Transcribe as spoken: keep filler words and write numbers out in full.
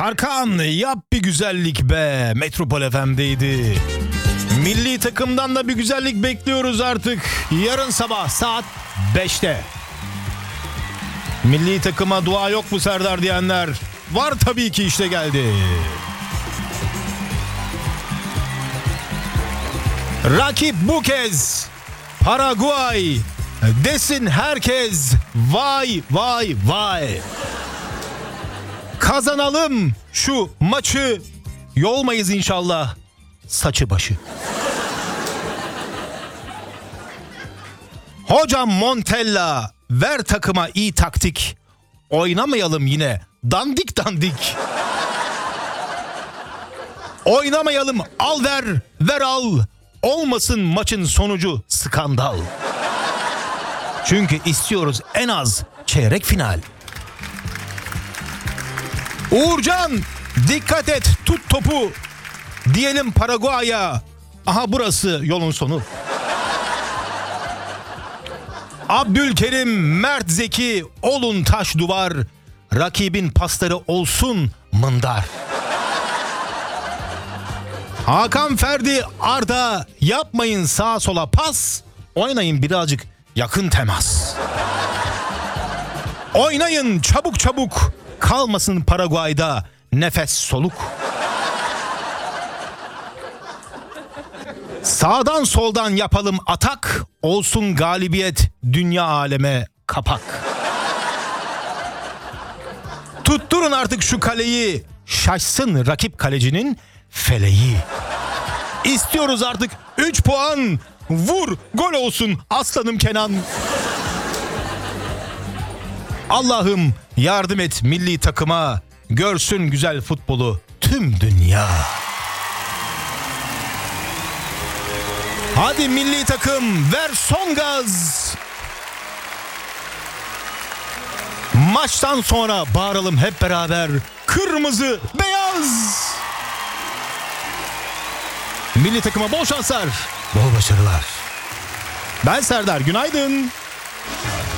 Tarkan yap bir güzellik be, Metropol F M'deydi. Milli takımdan da bir güzellik bekliyoruz artık. Yarın sabah saat beşte. Milli takıma dua yok mu Serdar diyenler? Var tabii ki, işte geldi. Rakip bu kez Paraguay. Desin herkes vay vay vay. Kazanalım şu maçı. Yolmayız inşallah saçı başı. Hocam Montella, ver takıma iyi taktik. Oynamayalım yine dandik dandik. Oynamayalım, al ver, ver al. Olmasın maçın sonucu skandal. Çünkü istiyoruz en az çeyrek final. Uğurcan, dikkat et, tut topu. Diyelim Paraguay'a, aha burası yolun sonu. Abdülkerim, Mert Zeki, olun taş duvar. Rakibin pasları olsun mındar. Hakan, Ferdi, Arda, yapmayın sağa sola pas. Oynayın birazcık yakın temas. Oynayın çabuk çabuk. Kalmasın Paraguay'da nefes soluk. Sağdan soldan yapalım atak. Olsun galibiyet dünya aleme kapak. Tutturun artık şu kaleyi. Şaşsın rakip kalecinin feleği. İstiyoruz artık üç puan. Vur gol olsun aslanım Kenan. Allah'ım yardım et milli takıma. Görsün güzel futbolu tüm dünya. Hadi milli takım, ver son gaz. Maçtan sonra bağıralım hep beraber. Kırmızı beyaz. Milli takıma bol şanslar, bol başarılar. Ben Serdar, günaydın.